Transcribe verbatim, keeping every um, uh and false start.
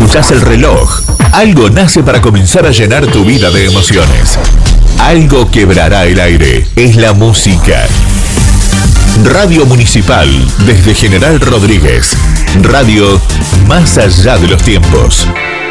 escuchás el reloj, algo nace para comenzar a llenar tu vida de emociones. Algo quebrará el aire. Es la música. Radio Municipal, desde General Rodríguez. Radio más allá de los tiempos.